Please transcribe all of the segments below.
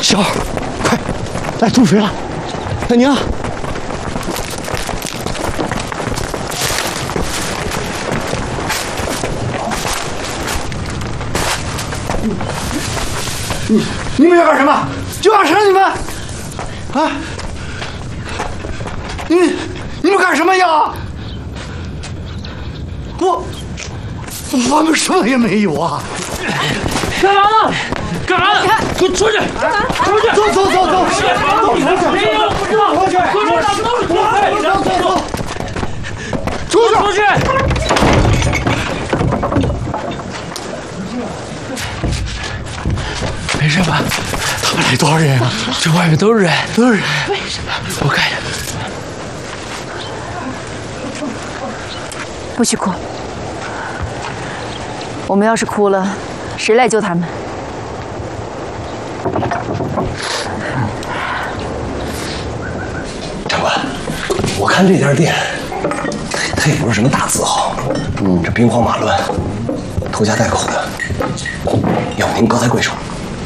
小二，快来注水了！大娘，你们要干什么？就要杀你们！啊！你们干什么呀？我们什么也没有啊！ 干啥呢？干啥呢？给我出去！出去！ 走！ 没有，不知道。 出去！ 出去！没事吧？ 他们来多少人啊？ 这外面都是人， 为什么？ 我看看。 不许哭！我们要是哭了，谁来救他们？ 长官，我看这家店，它也不是什么大字号，这兵荒马乱，拖家带口的，要不您高抬贵手？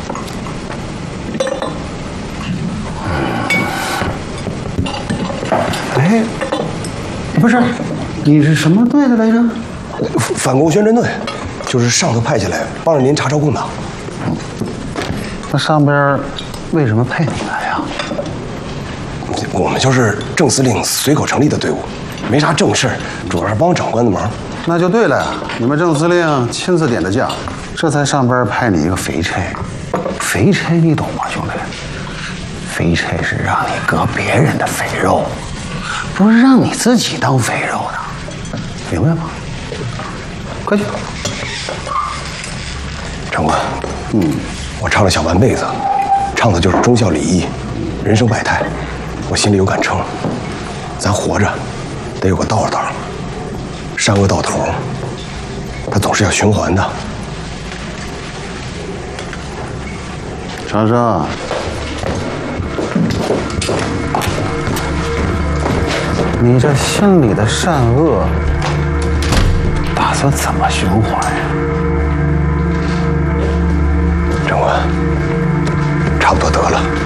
哎，不是，你是什么队的来着？ 反共宣传队，就是上头派下来帮着您查朝贡的。 那上边为什么派你来呀？ 我们就是郑司令随口成立的队伍，没啥正事，主要是帮长官的忙。 那就对了，你们郑司令亲自点的将，这才上边派你一个肥差。肥差你懂吗，兄弟？肥差是让你割别人的肥肉，不是让你自己当肥肉的，明白吗？快去。 长官，我唱了小半辈子，唱的就是忠孝礼义、人生百态，我心里有杆秤。咱活着得有个道道，善恶到头，它总是要循环的。 长生，你这心里的善恶打算怎么循环呀？ 长官，差不多得了。